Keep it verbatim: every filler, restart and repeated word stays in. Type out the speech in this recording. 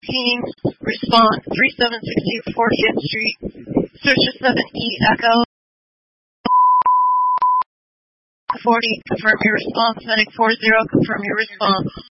team, respond three seven six two four fifth Street, Searcher seven E Echo forty, confirm your response, Medic four zero, confirm your response.